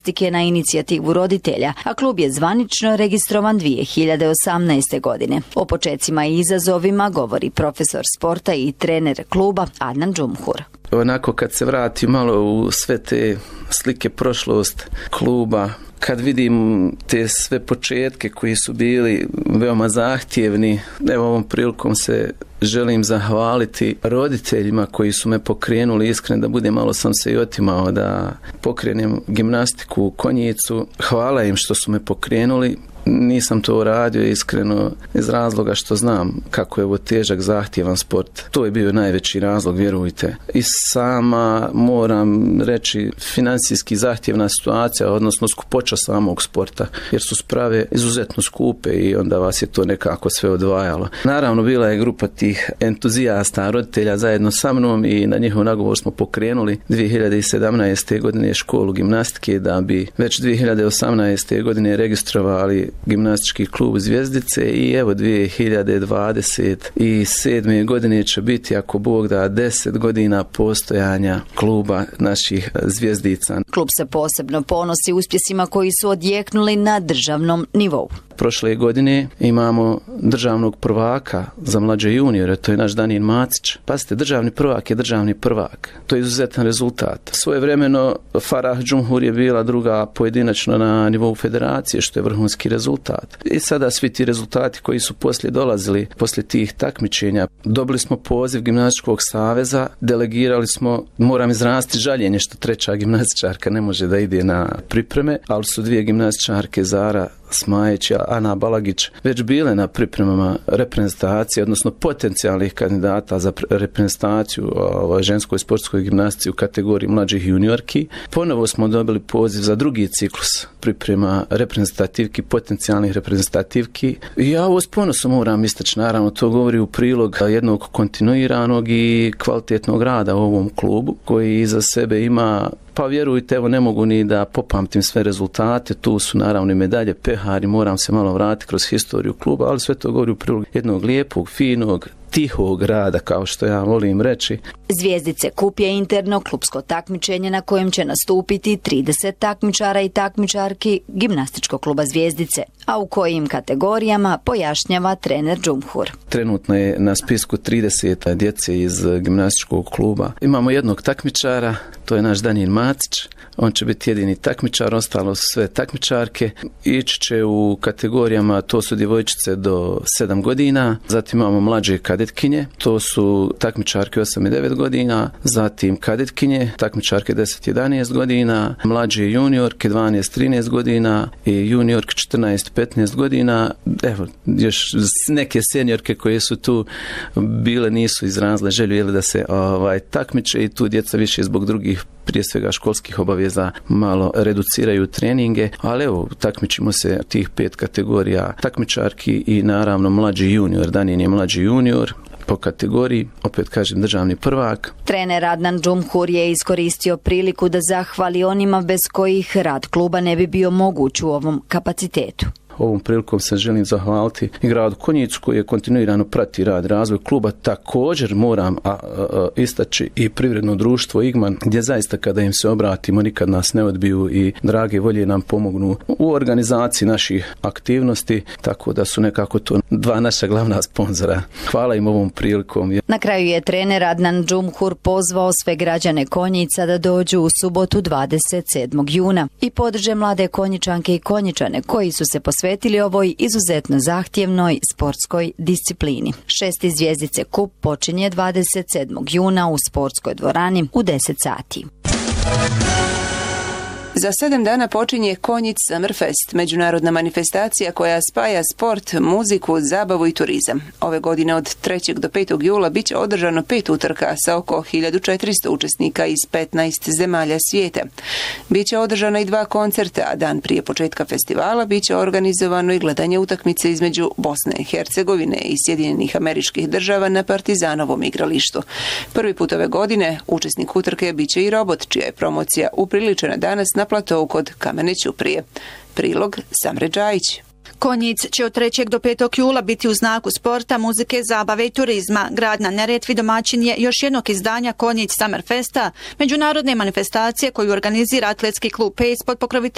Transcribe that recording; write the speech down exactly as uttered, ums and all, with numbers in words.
na inicijativu roditelja, a klub je zvanično registrovan dvije hiljade osamnaeste. godine. O počecima i izazovima govori profesor sporta i trener kluba Adnan Džumhur. Onako kad se vrati malo u sve te slike prošlost kluba, kad vidim te sve početke koji su bili veoma zahtjevni, evo ovom prilikom se želim zahvaliti roditeljima koji su me pokrenuli, iskreno da budem, malo sam se i otimao da pokrenem gimnastiku u Konjicu. Hvala im što su me pokrenuli. Nisam to radio iskreno iz razloga što znam kako je ovo težak, zahtjevan sport. To je bio najveći razlog, vjerujte. I sama, moram reći, financijski zahtjevna situacija, odnosno skupoća samog sporta, jer su sprave izuzetno skupe i onda vas je to nekako sve odvajalo. Naravno, bila je grupa tih entuzijasta, roditelja zajedno sa mnom i na njihov nagovor smo pokrenuli dvije hiljade sedamnaeste. godine školu gimnastike da bi već dvije hiljade osamnaeste. godine registrovali gimnastički klub Zvjezdice i evo dvije hiljade dvadeset sedme. godine će biti, ako Bog da, deset godina postojanja kluba naših Zvjezdica. Klub se posebno ponosi uspjesima koji su odjeknuli na državnom nivou. Prošle godine imamo državnog prvaka za mlađe juniore, to je naš Danin Macić. Pazite, državni prvak je državni prvak. To je izuzetan rezultat. Svojevremeno Farah Džumhur je bila druga pojedinačno na nivou federacije, što je vrhunski rezultat. I sada svi ti rezultati koji su poslije dolazili, poslije tih takmičenja, dobili smo poziv Gimnastičkog saveza, delegirali smo, moram izraziti žaljenje što treća gimnastičarka ne može da ide na pripreme, ali su dvije gimnastičarke, Zara Smajić i Ana Balagić, već bile na pripremama reprezentacije, odnosno potencijalnih kandidata za reprezentaciju o ženskoj sportskoj gimnastici u kategoriji mlađih juniorki. Ponovo smo dobili poziv za drugi ciklus priprema reprezentativki, potencijalnih reprezentativki. I ja ovo s ponosom moram istaći, naravno to govori u prilog jednog kontinuiranog i kvalitetnog rada u ovom klubu, koji iza sebe ima, pa vjerujte, evo ne mogu ni da popamtim sve rezultate, tu su naravno i medalje, pehari, moram se malo vratiti kroz historiju kluba, ali sve to govori u prilog jednog lijepog, finog, tihog rada, kao što ja volim reći. Zvjezdice kup je interno klubsko takmičenje na kojem će nastupiti trideset takmičara i takmičarki gimnastičkog kluba Zvjezdice, a u kojim kategorijama pojašnjava trener Džumhur. Trenutno je na spisku trideset djece iz gimnastičkog kluba. Imamo jednog takmičara, to je naš Danin Macić. On će biti jedini takmičar, ostalo su sve takmičarke. Ići će u kategorijama, to su djevojčice do sedam godina, zatim imamo mlađe kadetkinje, to su takmičarke osam i devet godina, zatim kadetkinje, takmičarke deset i jedanaest godina, mlađe juniorke dvanaest i trinaest godina i juniorke četrnaest i petnaest godina. Evo, još neke seniorke koje su tu bile nisu izrazile želju jeli da se ovaj, takmiče i tu djeca više zbog drugih, prije svega školskih obaveza, malo reduciraju treninge, ali evo, takmičimo se tih pet kategorija takmičarki i naravno mlađi junior. Danin je mlađi junior po kategoriji, opet kažem državni prvak. Trener Adnan Džumhur je iskoristio priliku da zahvali onima bez kojih rad kluba ne bi bio moguć u ovom kapacitetu. Ovom prilikom se želim zahvaliti i gradu Konjicu koji je kontinuirano prati rad, razvoj kluba. Također moram a, a, istaći i privredno društvo Igman, gdje zaista kada im se obratimo nikad nas ne odbiju i drage volje nam pomognu u organizaciji naših aktivnosti, tako da su nekako to dva naša glavna sponzora. Hvala im ovom prilikom. Na kraju je trener Adnan Džumhur pozvao sve građane Konjica da dođu u subotu dvadeset sedmog juna i podrže mlade Konjičanke i Konjičane koji su se posvetili ovoj izuzetno zahtjevnoj sportskoj disciplini. Šesti Zvjezdice kup počinje dvadeset sedmog juna u sportskoj dvorani u deset sati. Za sedam dana počinje Konjic Summer Fest, međunarodna manifestacija koja spaja sport, muziku, zabavu i turizam. Ove godine od trećeg do petog jula bit će održano pet utrka sa oko hiljadu četiristo učesnika iz petnaest zemalja svijeta. Biće održana i dva koncerta, a dan prije početka festivala bit će organizovano i gledanje utakmice između Bosne i Hercegovine i Sjedinjenih Američkih Država na Partizanovom igralištu. Prvi put ove godine učesnik utrke bit će i robot, čija je promocija upriličena danas na platovu kod Kamene Ćuprije. Prilog Samre Džajić. Konjic će od trećeg do petog jula biti u znaku sporta, muzike, zabave i turizma. Grad na Neretvi domaćin je još jednog izdanja Konjic Summer Festa, međunarodne manifestacije koju organizira atletski klub Pace pod pokroviteljstvom